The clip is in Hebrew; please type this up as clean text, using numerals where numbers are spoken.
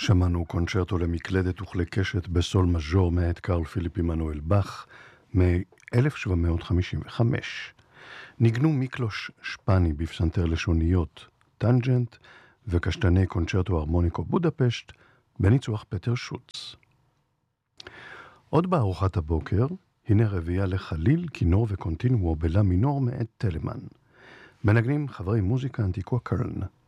שמענו קונצ'רטו למקלדת וכלי קשת בסול מז'ור מאת קרל פיליפ עמנואל באך מ-1755. ניגנו מיקלוש שפני בפסנתר לשוניות טנג'נט וקשתני קונצ'רטו הרמוניקו בודפשט בניצוח פטר שוץ. עוד בארוחת הבוקר, הנה רביעייה לחליל, כינור וקונטינואו בלה מינור מאת טלמן. מנגנים חברי מוזיקה אנטיקווה קרן.